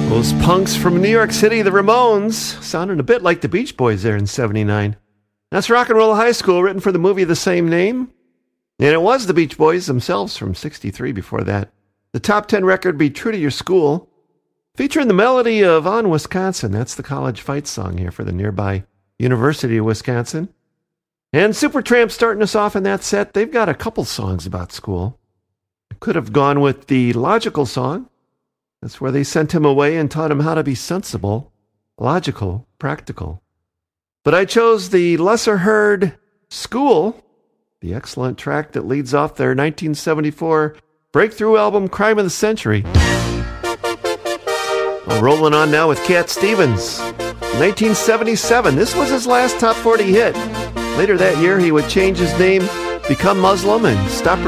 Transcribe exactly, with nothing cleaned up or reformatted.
Those punks from New York City, the Ramones, sounding a bit like the Beach Boys there in seventy-nine. That's Rock and Roll High School, written for the movie of the same name. And it was the Beach Boys themselves from sixty-three before that. The top ten record, Be True to Your School, featuring the melody of On Wisconsin. That's the college fight song here for the nearby University of Wisconsin. And Supertramp starting us off in that set. They've got a couple songs about school. Could have gone with the Logical song. That's where they sent him away and taught him how to be sensible, logical, practical. But I chose the lesser heard School, the excellent track that leads off their nineteen seventy-four breakthrough album, Crime of the Century. Well, rolling on now with Cat Stevens. nineteen seventy-seven, this was his last top forty hit. Later that year, he would change his name, become Muslim, and stop